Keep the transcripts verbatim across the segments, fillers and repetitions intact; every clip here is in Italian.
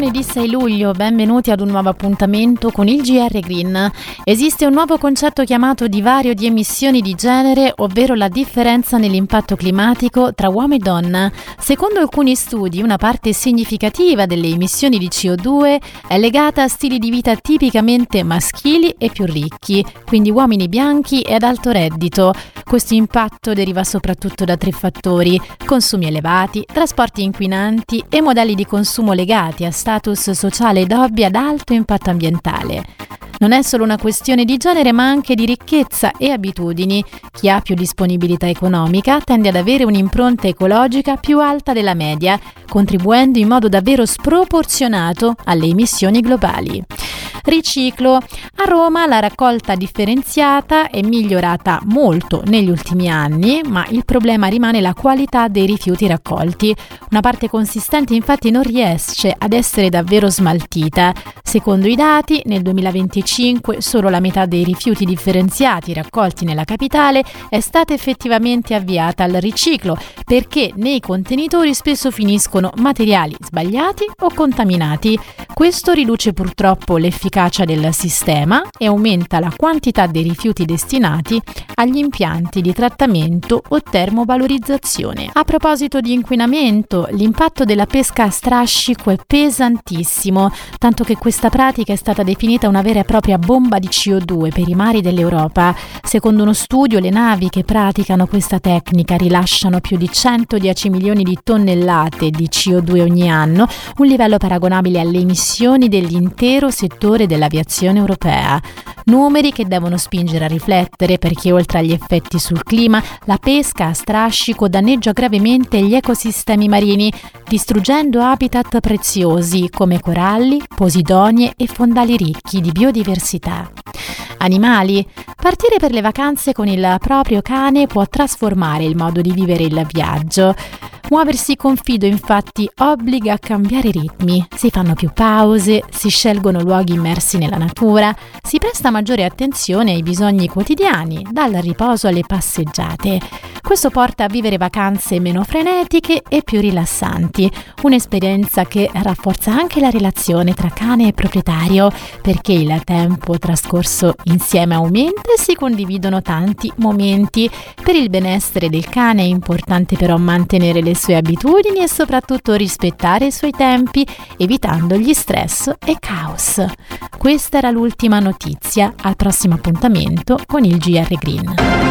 lunedì sei luglio, benvenuti ad un nuovo appuntamento con il G R Green. Esiste un nuovo concetto chiamato divario di emissioni di genere, ovvero la differenza nell'impatto climatico tra uomo e donna. Secondo alcuni studi, una parte significativa delle emissioni di C O due è legata a stili di vita tipicamente maschili e più ricchi, quindi uomini bianchi e ad alto reddito. Questo impatto deriva soprattutto da tre fattori: consumi elevati, trasporti inquinanti e modelli di consumo legati a status sociale ed hobby ad alto impatto ambientale. Non è solo una questione di genere, ma anche di ricchezza e abitudini. Chi ha più disponibilità economica tende ad avere un'impronta ecologica più alta della media, contribuendo in modo davvero sproporzionato alle emissioni globali. Riciclo. A Roma la raccolta differenziata è migliorata molto negli ultimi anni, ma il problema rimane la qualità dei rifiuti raccolti. Una parte consistente infatti non riesce ad essere davvero smaltita. Secondo i dati, nel duemilaventicinque solo la metà dei rifiuti differenziati raccolti nella capitale è stata effettivamente avviata al riciclo, perché nei contenitori spesso finiscono materiali sbagliati o contaminati. Questo riduce purtroppo l'efficacia del sistema e aumenta la quantità dei rifiuti destinati agli impianti di trattamento o termovalorizzazione. A proposito di inquinamento, l'impatto della pesca a strascico è pesantissimo, tanto che questa pratica è stata definita una vera e propria bomba di C O due per i mari dell'Europa. Secondo uno studio, le navi che praticano questa tecnica rilasciano più di centodieci milioni di tonnellate di C O due ogni anno, un livello paragonabile alle emissioni dell'intero settore dell'aviazione europea. Numeri che devono spingere a riflettere, perché oltre agli effetti sul clima, la pesca a strascico danneggia gravemente gli ecosistemi marini, distruggendo habitat preziosi come coralli, posidonie e fondali ricchi di biodiversità. Animali. Partire per le vacanze con il proprio cane può trasformare il modo di vivere il viaggio. Muoversi con fido infatti obbliga a cambiare ritmi, si fanno più pause, si scelgono luoghi immersi nella natura, si presta maggiore attenzione ai bisogni quotidiani, dal riposo alle passeggiate. Questo porta a vivere vacanze meno frenetiche e più rilassanti, un'esperienza che rafforza anche la relazione tra cane e proprietario, perché il tempo trascorso insieme aumenta e si condividono tanti momenti. Per il benessere del cane è importante però mantenere le sue abitudini e soprattutto rispettare i suoi tempi, evitando gli stress e caos. Questa era l'ultima notizia. Al prossimo appuntamento con il G R Green.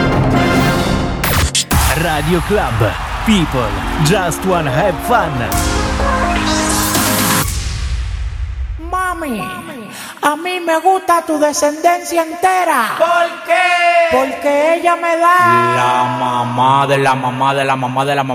Radio Club. People just wanna have fun. Mami, a mí me gusta tu descendencia entera. ¿Por qué? Porque ella me da la mamá de la mamá de la mamá de la mamá.